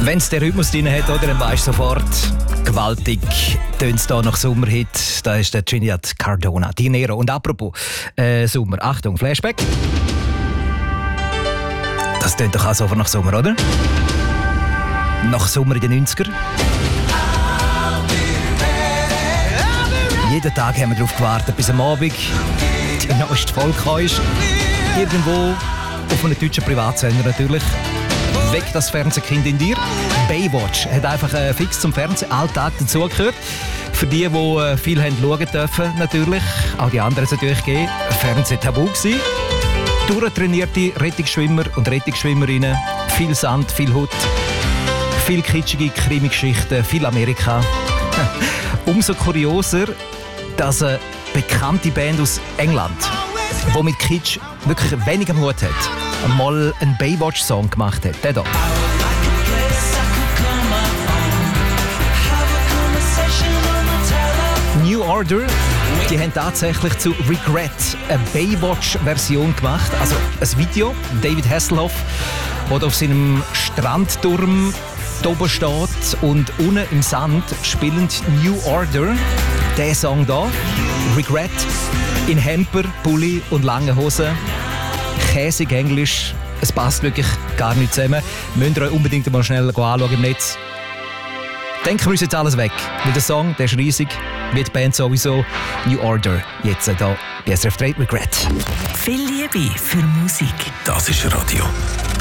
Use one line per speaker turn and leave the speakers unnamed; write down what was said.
Wenn es den Rhythmus drin hat, oder, dann weisst du sofort, gewaltig tönt es hier nach Sommerhit. Da ist der Trinidad Cardona, Dinero. Und apropos Sommer, Achtung, Flashback. Das tönt doch auch so nach Sommer, oder? Nach Sommer in den 90er. Jeden Tag haben wir darauf gewartet, bis am Abend die neueste Folge ist. Irgendwo auf einem deutschen Privatsender natürlich. Weg das Fernsehkind in dir. Baywatch hat einfach fix zum Fernsehalltag dazugehört. Für die viel haben schauen dürfen, natürlich. Auch die anderen natürlich gegeben. Fernsehtabu gewesen. Durchtrainierte Rettungsschwimmer und Rettungsschwimmerinnen. Viel Sand, viel Haut. Viel kitschige Krimi-Geschichten, viel Amerika. Umso kurioser, dass eine bekannte Band aus England, die mit Kitsch wirklich wenig am Hut hat, mal einen Baywatch-Song gemacht hat. Der hier. New Order, die haben tatsächlich zu Regret eine Baywatch-Version gemacht. Also ein Video, David Hasselhoff, der auf seinem Strandturm oben steht und unten im Sand spielen New Order diesen Song hier. Regret in Hemper, Pulli und langen Hosen. Käsig Englisch. Es passt wirklich gar nicht zusammen. Müsst ihr euch unbedingt mal schnell anschauen im Netz. Denken wir uns jetzt alles weg. Weil der Song, der ist riesig. Wie die Band sowieso. New Order. Jetzt hier bei SRF 3 Regret.
Viel Liebe für Musik.
Das ist Radio.